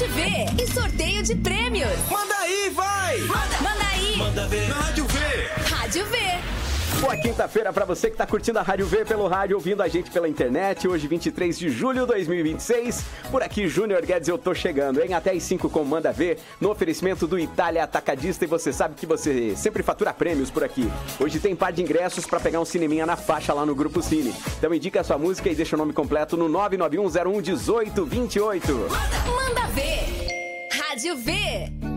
Rede V e sorteio de prêmios. Manda aí, vai! Manda aí! Manda ver! Na Rádio V! Rádio V! Boa quinta-feira pra você que tá curtindo a Rádio V pelo rádio, ouvindo a gente pela internet. Hoje, 23 de julho de 2026. Por aqui, Júnior Guedes, eu tô chegando, hein? Até às 5 com Manda Ver, no oferecimento do Itália Atacadista. E você sabe que você sempre fatura prêmios por aqui. Hoje tem par de ingressos pra pegar um cineminha na faixa lá no Grupo Cine. Então indica a sua música e deixa o nome completo no 991011828. Manda Ver! Rádio V!